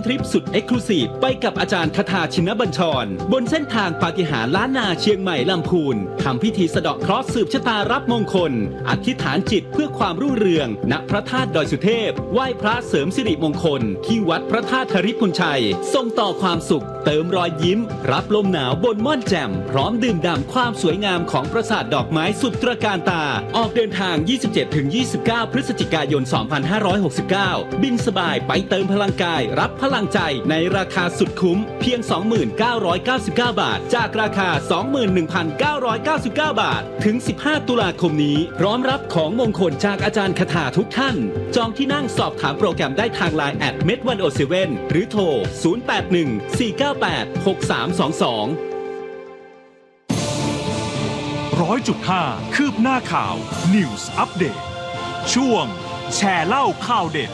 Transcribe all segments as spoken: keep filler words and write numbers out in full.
ทริปสุดเอ็กซ์คลูซีฟไปกับอาจารย์คทาชินบัญชรบนเส้นทางปาฏิหาริย์ล้านนาเชียงใหม่ลำพูนทำพิธีสะเดาะเคราะห์สืบชะตารับมงคลอธิษฐานจิตเพื่อความรุ่งเรืองณพระธาตุดอยสุเทพไหว้พระเสริมสิริมงคลที่วัดพระธาตุธริพุนชัยส่งต่อความสุขเติมรอยยิ้มรับลมหนาวบนม่อนแจ่มพร้อมดื่มด่ำความสวยงามของปราสาทดอกไม้สุดตระการตาออกเดินทาง ยี่สิบเจ็ดถึงยี่สิบเก้า พฤศจิกายน สองพันห้าร้อยหกสิบเก้า บินสบายไปเติมพลังกายรับพลังใจในราคาสุดคุ้มเพียง สองพันเก้าร้อยเก้าสิบเก้า บาทจากราคา สองหมื่นหนึ่งพันเก้าร้อยเก้าสิบเก้า บาทถึง สิบห้า ตุลาคมนี้พร้อมรับของมงคลจากอาจารย์คทาทุกท่านจองที่นั่งสอบถามโปรแกรมได้ทาง ไลน์ แอท เมด หนึ่งศูนย์เจ็ด หรือโทร ศูนย์ แปด หนึ่ง สี่ เก้า แปด หก สาม สอง สองร้อยจุดห้า คืบหน้าข่าว News Update ช่วงแชร์เล่าข่าวเด็ด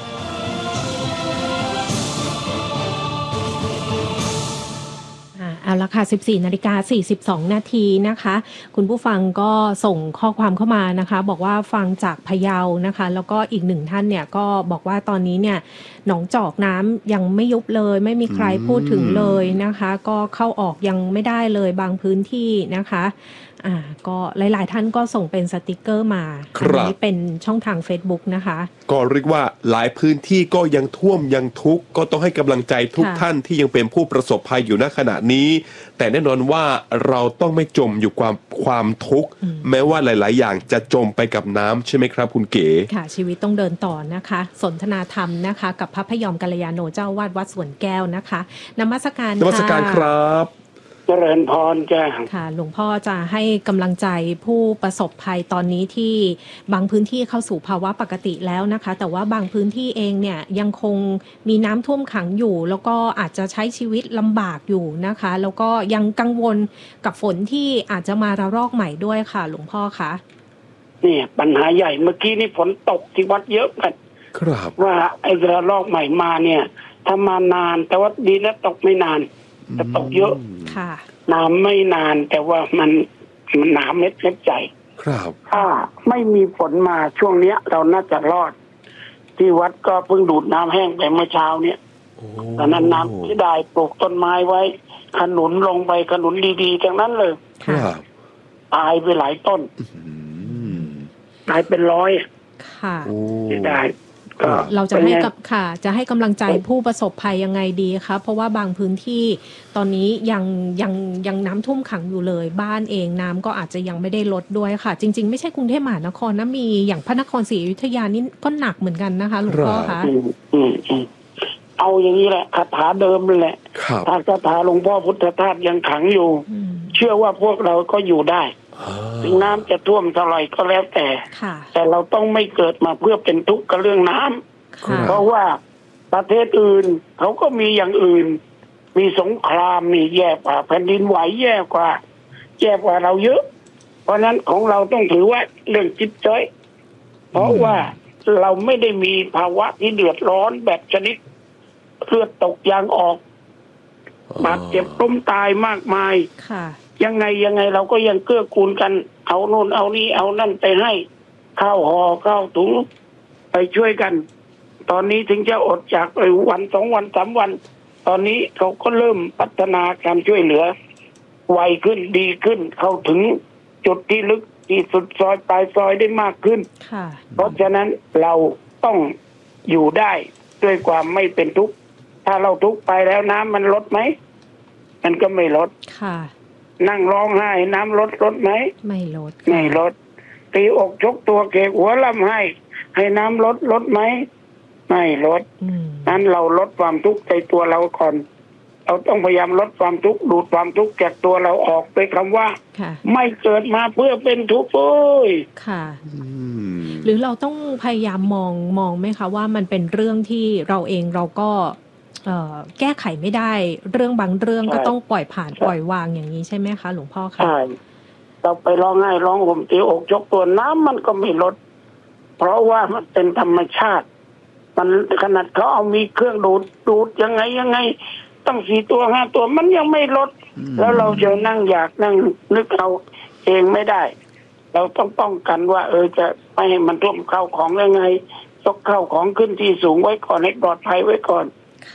เอาละค่ะ สิบสี่นาฬิกาสี่สิบสอง นาทีนะคะคุณผู้ฟังก็ส่งข้อความเข้ามานะคะบอกว่าฟังจากพะเยานะคะแล้วก็อีกหนึ่งท่านเนี่ยก็บอกว่าตอนนี้เนี่ยหนองจอกน้ำยังไม่ยุบเลยไม่มีใครพูดถึงเลยนะคะก็เข้าออกยังไม่ได้เลยบางพื้นที่นะคะอ่าก็หลายๆท่านก็ส่งเป็นสติกเกอร์มาอันนี้เป็นช่องทาง Facebook นะคะก็เรียกว่าหลายพื้นที่ก็ยังท่วมยังทุกข์ก็ต้องให้กำลังใจทุกท่านที่ยังเป็นผู้ประสบภัยอยู่ณขณะนี้แต่แน่นอนว่าเราต้องไม่จมอยู่ความความทุกข์แม้ว่าหลายๆอย่างจะจมไปกับน้ำใช่ไหมครับคุณเก๋ค่ะชีวิตต้องเดินต่อนะคะสนทนาธรรมนะคะกับพระพยอมกัลยาโนเจ้าวาดวัดสวนแก้วนะคะนมัสการนมัสการครับเจริญพรจ้ะค่ะหลวงพ่อจะให้กำลังใจผู้ประสบภัยตอนนี้ที่บางพื้นที่เข้าสู่ภาวะปกติแล้วนะคะแต่ว่าบางพื้นที่เองเนี่ยยังคงมีน้ำท่วมขังอยู่แล้วก็อาจจะใช้ชีวิตลำบากอยู่นะคะแล้วก็ยังกังวลกับฝนที่อาจจะมาระลอกใหม่ด้วยค่ะหลวงพ่อคะเนี่ยปัญหาใหญ่เมื่อกี้นี่ฝนตกที่วัดเยอะกันครับว่าไอ้ระลอกใหม่มาเนี่ยถ้ามานานแต่ว่าดีแล้วตกไม่นานแต่ตกเยอะค่ะน้ำไม่นานแต่ว่ามันมันหนาเม็ดเล็บใจครับถ้าไม่มีฝนมาช่วงเนี้ยเราน่าจะรอดที่วัดก็เพิ่งดูดน้ำแห้งไปเมื่อเช้าเนี่ยตอนนั้นน้ำที่ได้ปลูกต้นไม้ไว้ขนุนลงไปขนุนดีๆทั้งนั้นเลยครับตายไปหลายต้นตายเป็นร้อยค่ะที่ได้เราจะให้กับค่ะจะให้กำลังใจผู้ประสบภัยยังไงดีคะเพราะว่าบางพื้นที่ตอนนี้ยังยังยังน้ำท่วมขังอยู่เลยบ้านเองน้ำก็อาจจะยังไม่ได้ลดด้วยค่ะจริงๆไม่ใช่กรุงเทพมหานครนะมีอย่างพระนครศรีอยุธยานี่ก็หนักเหมือนกันนะคะหลวงพ่อคะเอาอย่างนี้แหละคาถาเดิมแหละถ้าคาถาหลวงพ่อพุทธทาสยังขังอยู่เชื่อว่าพวกเราก็อยู่ได้ถึงน้ำจะท่วมเท่าไหร่ก็แล้วแต่แต่เราต้องไม่เกิดมาเพื่อเป็นทุกข์กับเรื่องน้ำเพราะว่าประเทศอื่นเขาก็มีอย่างอื่นมีสงครามนี่แย่กว่าแผ่นดินไหวแย่กว่าแย่กว่าเราเยอะเพราะนั้นของเราต้องถือว่าเรื่องจิตใจเพราะว่าเราไม่ได้มีภาวะที่เดือดร้อนแบบชนิดเลือดตกยางออกบาดเจ็บล้มตายมากมายยังไงยังไงเราก็ยังเกื้อกูลกันเอาโน่นเอานี่เอานั่นไปให้ข้าวห่อข้าวถุงไปช่วยกันตอนนี้ถึงจะอดจากไปวันสองวันสามวันตอนนี้เขาก็เริ่มพัฒนาการช่วยเหลือไวขึ้นดีขึ้นเข้าถึงจุดที่ลึกที่สุดซอยปลายซอยได้มากขึ้นเพราะฉะนั้นเราต้องอยู่ได้ด้วยความไม่เป็นทุกข์ถ้าเราทุกข์ไปแล้วน้ำมันลดไหมมันก็ไม่ลดค่ะนั่งร้องไห้น้ำลดลดไหมไม่ลดไม่ลดตีอกชกตัวเกกหัวล่ำให้ให้น้ำลดลดไหมไม่ลดนั้นเราลดความทุกข์ในตัวเราก่อนเราต้องพยายามลดความทุกข์ดูดความทุกข์จากตัวเราออกไปคำว่าไม่เกิดมาเพื่อเป็นทุกข์โอ้ยค่ะหรือเราต้องพยายามมองมองไหมคะว่ามันเป็นเรื่องที่เราเองเราก็แก้ไขไม่ได้เรื่องบางเรื่องก็ต้องปล่อยผ่านปล่อยวางอย่างนี้ใช่ไหมคะหลวงพ่อคะใช่เราไปร้องไห้ร้องห่มตีอกชกตัวน้ำมันก็ไม่ลดเพราะว่ามันเป็นธรรมชาติมันขนาดเขาเอามีเครื่องดูดดูดยังไงยังไงตั้งสี่ตัวห้าตัวมันยังไม่ลดแล้วเราจะนั่งอยากนั่งนึกเอาเองไม่ได้เราต้องป้องกันว่าเออจะไม่ให้มันท่วมเข้าของยังไงยกเข้าของขึ้นที่สูงไว้ก่อนให้ปลอดภัยไว้ก่อน